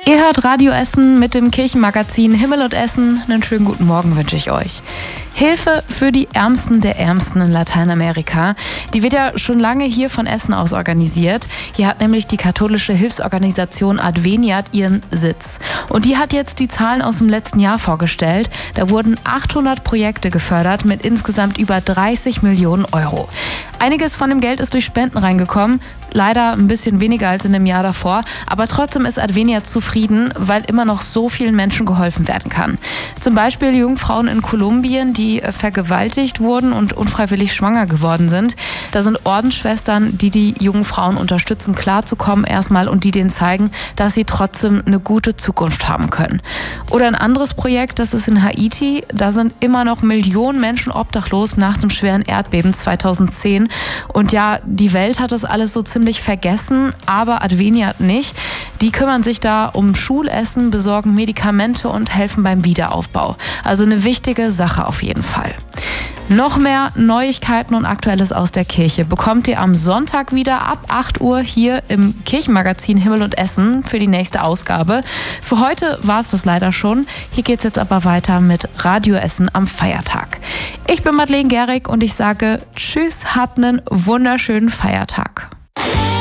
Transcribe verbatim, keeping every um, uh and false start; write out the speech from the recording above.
Ihr hört Radio Essen mit dem Kirchenmagazin Himmel und Essen. Einen schönen guten Morgen wünsche ich euch. Hilfe für die Ärmsten der Ärmsten in Lateinamerika. Die wird ja schon lange hier von Essen aus organisiert. Hier hat nämlich die katholische Hilfsorganisation Adveniat ihren Sitz. Und die hat jetzt die Zahlen aus dem letzten Jahr vorgestellt. Da wurden achthundert Projekte gefördert mit insgesamt über dreißig Millionen Euro. Einiges von dem Geld ist durch Spenden reingekommen. Leider ein bisschen weniger als in dem Jahr davor. Aber trotzdem ist Adveniat zufrieden, weil immer noch so vielen Menschen geholfen werden kann. Zum Beispiel Jungfrauen in Kolumbien, die vergewaltigt wurden und unfreiwillig schwanger geworden sind. Da sind Ordensschwestern, die die jungen Frauen unterstützen, klarzukommen erstmal und die denen zeigen, dass sie trotzdem eine gute Zukunft haben können. Oder ein anderes Projekt, das ist in Haiti. Da sind immer noch Millionen Menschen obdachlos nach dem schweren Erdbeben zweitausendzehn. Und ja, die Welt hat das alles so ziemlich vergessen, aber Adveniat nicht. Die kümmern sich da um Schulessen, besorgen Medikamente und helfen beim Wiederaufbau. Also eine wichtige Sache auf jeden Fall. Noch mehr Neuigkeiten und Aktuelles aus der Kirche bekommt ihr am Sonntag wieder ab acht Uhr hier im Kirchenmagazin Himmel und Essen für die nächste Ausgabe. Für heute war es das leider schon. Hier geht es jetzt aber weiter mit Radio Essen am Feiertag. Ich bin Madeleine Gehrig und ich sage Tschüss, habt einen wunderschönen Feiertag.